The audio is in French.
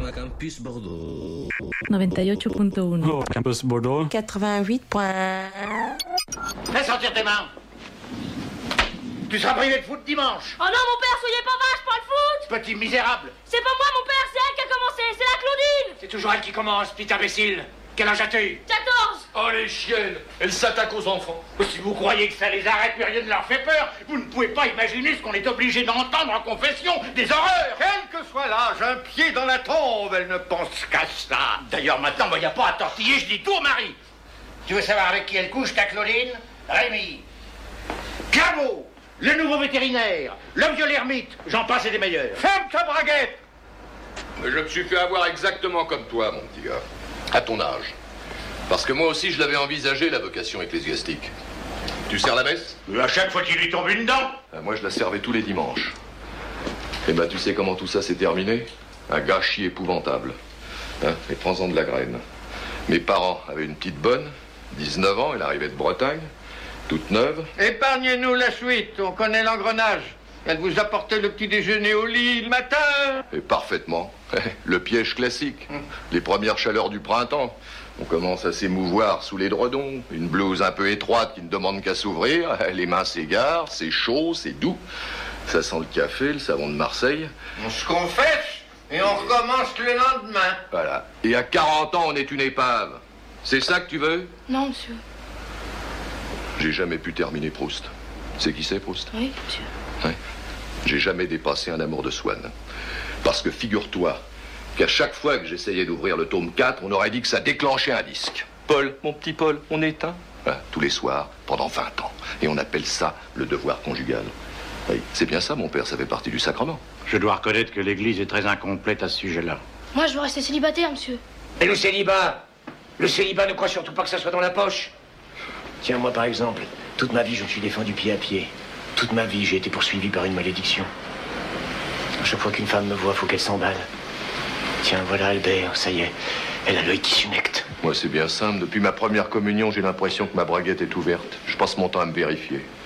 la Campus Bordeaux. 98.1. Campus Bordeaux. 88. Fais sortir tes mains. Tu seras privé de foot dimanche. Oh non, mon père, soyez pas vache, pas le foot. Petit misérable. C'est pas moi, mon père, c'est elle qui a commencé, c'est la Claudine. C'est toujours elle qui commence, petit imbécile. Quel âge as-tu? 14. Oh les chiennes, elles s'attaquent aux enfants. Si vous croyez que ça les arrête, mais rien ne leur fait peur, vous ne pouvez pas imaginer ce qu'on est obligé d'entendre en confession, des horreurs. Quel que soit l'âge, un pied dans la tombe, elle ne pense qu'à ça. D'ailleurs, maintenant, il n'y a pas à tortiller, je dis tout au mari. Tu veux savoir avec qui elle couche, ta Claudine? Rémi. Claveau, le nouveau vétérinaire, le vieux l'ermite, j'en passe et des meilleurs. Ferme ta braguette! Mais je me suis fait avoir exactement comme toi, mon petit gars. À ton âge. Parce que moi aussi, je l'avais envisagé, la vocation ecclésiastique. Tu sers la messe? À chaque fois qu'il lui tombe une dent. Moi, je la servais tous les dimanches. Et ben, tu sais comment tout ça s'est terminé? Un gâchis épouvantable. Hein? Et prends-en de la graine. Mes parents avaient une petite bonne, 19 ans, elle arrivait de Bretagne, toute neuve. Épargnez-nous la suite, on connaît l'engrenage. Elle vous apportait le petit déjeuner au lit le matin. Et parfaitement. Le piège classique. Les premières chaleurs du printemps. On commence à s'émouvoir sous les dredons. Une blouse un peu étroite qui ne demande qu'à s'ouvrir. Les mains s'égarent, c'est chaud, c'est doux. Ça sent le café, le savon de Marseille. On se confesse et on recommence le lendemain. Voilà. Et à 40 ans, on est une épave. C'est ça que tu veux? Non, monsieur. J'ai jamais pu terminer Proust. C'est qui c'est, Proust? Oui, monsieur. Ouais. J'ai jamais dépassé un amour de Swann. Parce que figure-toi qu'à chaque fois que j'essayais d'ouvrir le tome 4, on aurait dit que ça déclenchait un disque. Paul, mon petit Paul, on éteint. Voilà, tous les soirs, pendant 20 ans. Et on appelle ça le devoir conjugal. Oui, c'est bien ça, mon père, ça fait partie du sacrement. Je dois reconnaître que l'Église est très incomplète à ce sujet-là. Moi, je veux rester célibataire, monsieur. Et le célibat ne croit surtout pas que ça soit dans la poche. Tiens, moi, par exemple, toute ma vie, je me suis défendu pied à pied. Toute ma vie, j'ai été poursuivi par une malédiction. À chaque fois qu'une femme me voit, faut qu'elle s'emballe. Tiens, voilà Albert, ça y est, elle a l'œil qui s'humecte. Moi, c'est bien simple. Depuis ma première communion, j'ai l'impression que ma braguette est ouverte. Je passe mon temps à me vérifier.